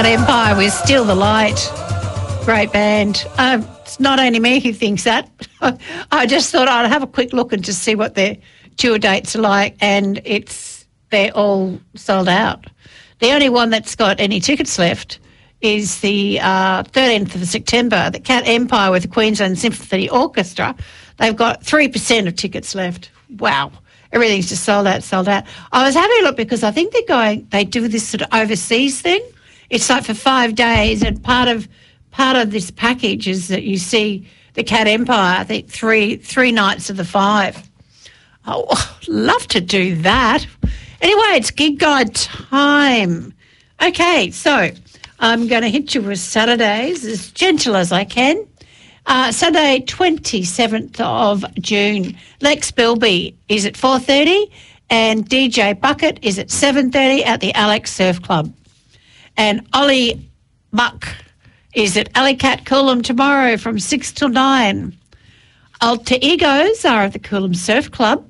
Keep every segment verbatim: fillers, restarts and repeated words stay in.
Cat Empire with Still the Light. Great band. Um, it's not only me who thinks that. I just thought I'd have a quick look and just see what their tour dates are like, and it's they're all sold out. The only one that's got any tickets left is the uh, thirteenth of September, the Cat Empire with the Queensland Symphony Orchestra. They've got three percent of tickets left. Wow. Everything's just sold out, sold out. I was having a look because I think they're going, they do this sort of overseas thing. It's like for five days, and part of part of this package is that you see the Cat Empire, I think three three nights of the five. Oh, I'd love to do that. Anyway, it's Gig Guide time. Okay, so I'm going to hit you with Saturdays as gentle as I can. Uh, Saturday, twenty-seventh of June, Lex Bilby is at four thirty and D J Bucket is at seven thirty at the Alex Surf Club. And Ollie Muck is at Alley Cat Coolum tomorrow from six till nine. Alter Egos are at the Coolum Surf Club,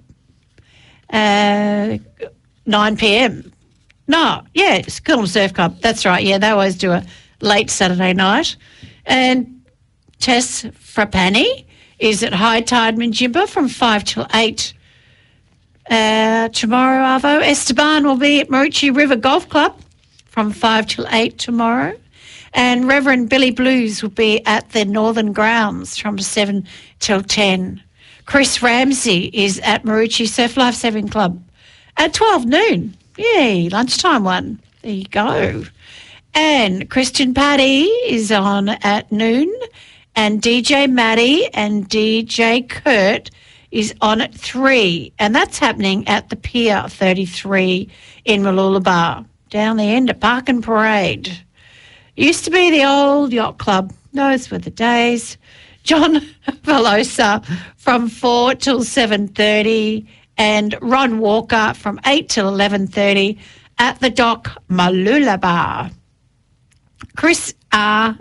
uh, nine p.m. No, yeah, it's Coolum Surf Club. That's right, yeah, they always do a late Saturday night. And Tess Frappani is at High Tide Minjibba from five till eight. Uh, tomorrow, Arvo, Esteban will be at Marucci River Golf Club from five till eight tomorrow. And Reverend Billy Blues will be at the Northern Grounds from seven till ten. Chris Ramsey is at Marucci Surf Life Saving Club at twelve noon. Yay, lunchtime one. There you go. And Christian Paddy is on at noon. And D J Maddie and D J Kurt is on at three. And that's happening at the Pier thirty-three in Mooloolaba, down the end of Park and Parade. Used to be the old yacht club. Those were the days. John Velosa from four till seven thirty and Ron Walker from eight till eleven thirty at the Dock Mooloolaba. Chris R.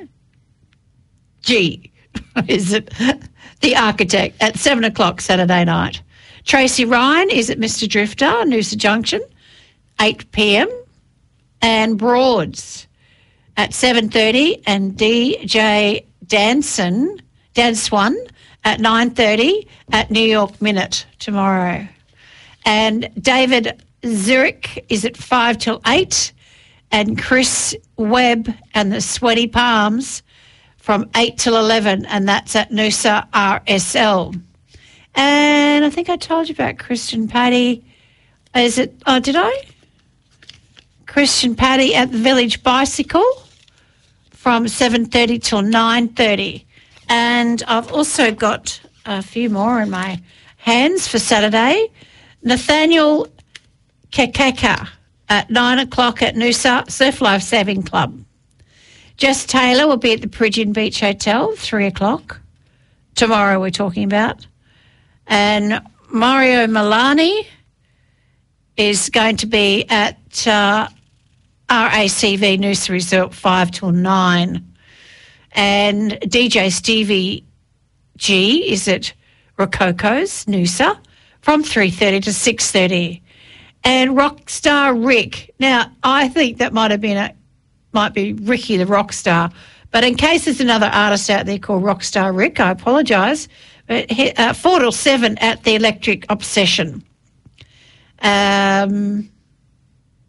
G is it the architect at seven o'clock Saturday night. Tracy Ryan is at Mister Drifter, Noosa Junction, eight p.m. and Broads at seven thirty and D J Danson, Dance One at nine thirty at New York Minute tomorrow. And David Zurich is at five till eight and Chris Webb and the Sweaty Palms from eight till eleven, and that's at Noosa R S L. And I think I told you about Christian Paddy. Is it, oh, did I? Christian Paddy at the Village Bicycle from seven thirty till nine thirty. And I've also got a few more in my hands for Saturday. Nathaniel Kekeka at nine o'clock at Noosa Surf Life Saving Club. Jess Taylor will be at the Peregian Beach Hotel, three o'clock. Tomorrow we're talking about. And Mario Milani is going to be at uh, R A C V Noosa Resort, five till nine. And D J Stevie G is at Rococo's, Noosa, from three thirty to six thirty. And Rockstar Rick. Now, I think that might have been a might be Ricky the Rockstar. But in case there's another artist out there called Rockstar Rick, I apologise. But uh, four till seven at the Electric Obsession. Um,